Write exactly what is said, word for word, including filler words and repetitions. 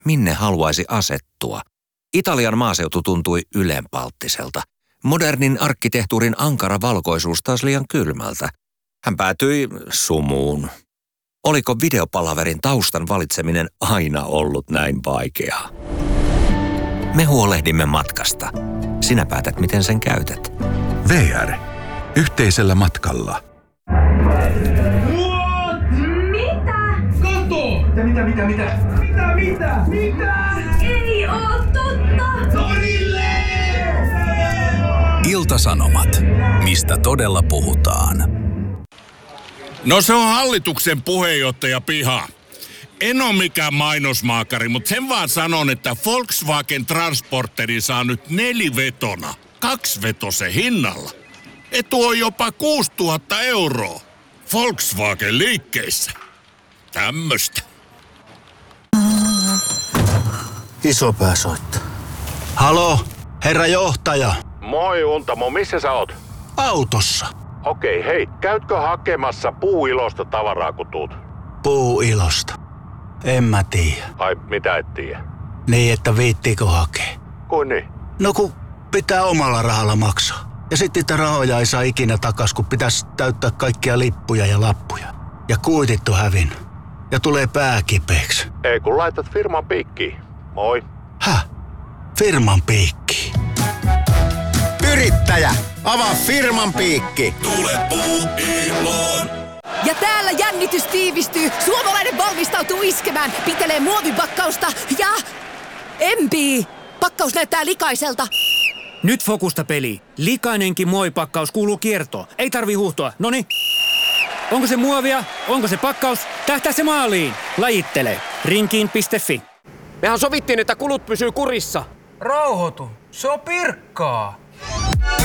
minne haluaisi asettua. Italian maaseutu tuntui ylenpalttiselta. Modernin arkkitehtuurin ankara valkoisuus taas liian kylmältä. Hän päätyi sumuun. Oliko videopalaverin taustan valitseminen aina ollut näin vaikeaa? Me huolehdimme matkasta. Sinä päätät, miten sen käytät. V R. Yhteisellä matkalla. What? Mitä? Kato! Mitä, mitä, mitä, mitä? Mitä, mitä, mitä? Ei oo totta! Torille! Ilta-Sanomat. Mistä todella puhutaan? No se on hallituksen puheenjohtaja piha. En oo mikään mainosmaakari, mutta sen vaan sanon, että Volkswagen Transporteri saa nyt nelivetona, kaksivetosen hinnalla. Etu on jopa kuusituhatta euroa. Volkswagen liikkeissä. Tämmöstä. Isopää soittaa. Halo, herra johtaja. Moi Untamo, missä sä oot? Autossa. Okei, hei, käytkö hakemassa puuilosta tavaraa kun tuut? Puuilosta. En mä tiedä. Ai, mitä et tiedä? Niin, että viittiikö hakea? Kuin niin? No kun pitää omalla rahalla maksaa. Ja sitten niitä rahoja ei saa ikinä takas, kun pitäisi täyttää kaikkia lippuja ja lappuja. Ja kuitit on hävinnyt. Ja tulee pää kipeäksi. Ei kun laitat firman piikkiin. Moi. Häh? Firman piikki. Yrittäjä, avaa firman piikki. Tule puuiloon. Ja täällä jännitys tiivistyy. Suomalainen valmistautuu iskemään. Pitelee muovipakkausta ja... Empii! Pakkaus näyttää likaiselta. Nyt fokusta peli. Likainenkin muovipakkaus kuuluu kiertoon. Ei tarvi huuhtoa. Noni. Onko se muovia? Onko se pakkaus? Tähtää se maaliin. Lajittele. Rinkiin piste fi. Mehän sovittiin, että kulut pysyy kurissa. Rauhoitu. Se on pirkkaa.